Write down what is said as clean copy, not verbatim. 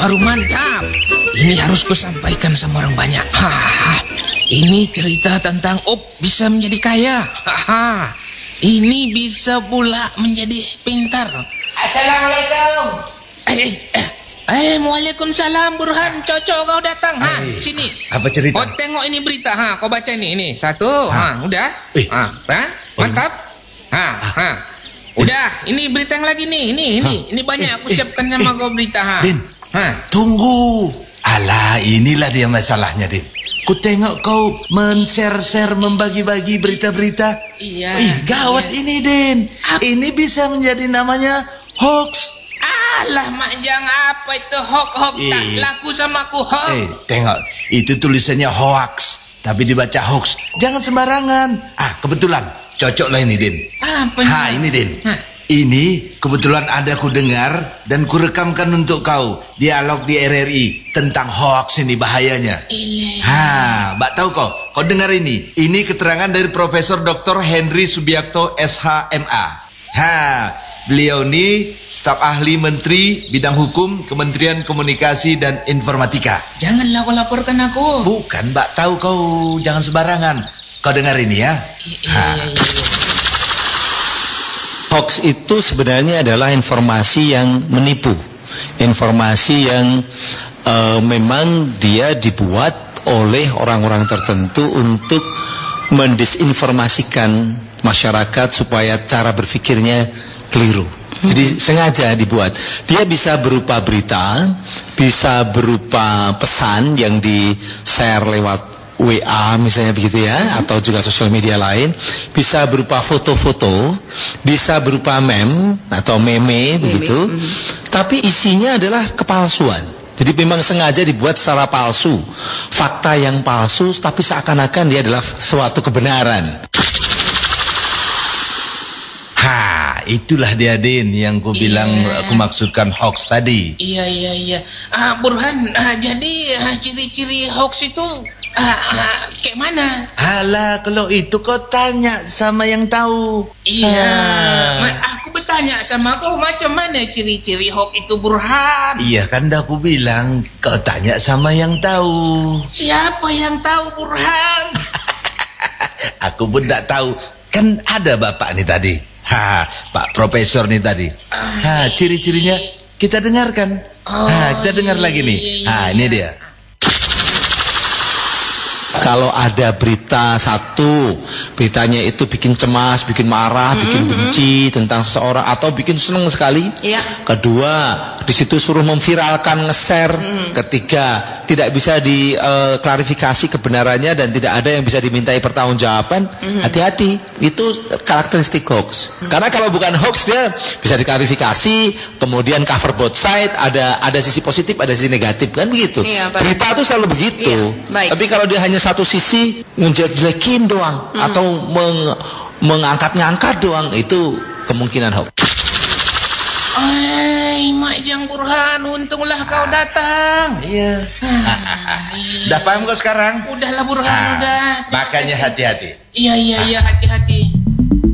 baru mantap. Ini harus kusampaikan sama orang banyak. Ini cerita tentang bisa menjadi kaya. Ini bisa pula menjadi pintar. Assalamualaikum. Waalaikumsalam Burhan. Cocok kau datang. Sini. Apa cerita? Kau tengok ini berita. Kau baca ini. Satu. Udah. Mantap. Udah. Ini berita yang lagi nih. Ini banyak aku siapkan sama kau berita. Din. Tunggu. Alah, inilah dia masalahnya, Din. Ku tengok kau men-share, membagi-bagi berita-berita. Iya. Gawat ini, Din. Ini bisa menjadi namanya hoax. Alah, Majang, apa itu hoax? Tak laku sama aku hoax. Tengok, itu tulisannya hoax, tapi dibaca hoax. Jangan sembarangan. Kebetulan cocok lah ini, Din. Apa ini, Din. Ini kebetulan ada ku dengar dan ku rekamkan untuk kau dialog di RRI tentang hoax ini bahayanya. Mbak tahu kau dengar ini? Ini keterangan dari Profesor Dr. Henry Subiakto SHMA. Beliau ini staf ahli Menteri Bidang Hukum Kementerian Komunikasi dan Informatika. Janganlah kau laporkan aku. Bukan, Mbak tahu kau jangan sembarangan. Kau dengar ini ya. Iya. Hoax itu sebenarnya adalah informasi yang menipu, informasi yang memang dia dibuat oleh orang-orang tertentu untuk mendisinformasikan masyarakat supaya cara berpikirnya keliru. Jadi sengaja dibuat. Dia bisa berupa berita, bisa berupa pesan yang di-share lewat WA misalnya begitu ya, atau juga sosial media lain, bisa berupa foto-foto, bisa berupa meme atau meme begitu. Tapi isinya adalah kepalsuan. Jadi memang sengaja dibuat secara palsu, fakta yang palsu, tapi seakan-akan dia adalah suatu kebenaran. Itulah dia, Din, yang ku bilang aku maksudkan hoax tadi. Iya. Burhan, jadi ciri-ciri hoax itu kayak mana? Alah, kalau itu kau tanya sama yang tahu. Iya. Aku bertanya sama kau macam mana ciri-ciri hoax itu, Burhan? Iya kan dah aku bilang kau tanya sama yang tahu. Siapa yang tahu, Burhan? Aku pun tak tahu. Kan ada bapak nih tadi. Pak Profesor nih tadi. Ciri-cirinya kita dengarkan. Kita dengar lagi nih. Ini dia. Kalau ada berita satu, beritanya itu bikin cemas, bikin marah, bikin benci tentang seseorang, atau bikin seneng sekali. Kedua, di situ suruh memviralkan, nge-share. Ketiga, tidak bisa diklarifikasi kebenarannya dan tidak ada yang bisa dimintai pertanggungjawaban. Hati-hati, itu karakteristik hoax. Karena kalau bukan hoax, dia bisa diklarifikasi, kemudian cover both side, ada sisi positif, ada sisi negatif, kan begitu. Berita itu selalu begitu. Tapi kalau dia hanya satu sisi ngejelek-jelekin doang atau mengangkat-ngangkat doang, itu kemungkinan hoax. Majang Burhan, untunglah kau datang. Iya. Dah paham kau sekarang? Udahlah Burhan, udah. Makanya hati-hati. Iya, hati-hati.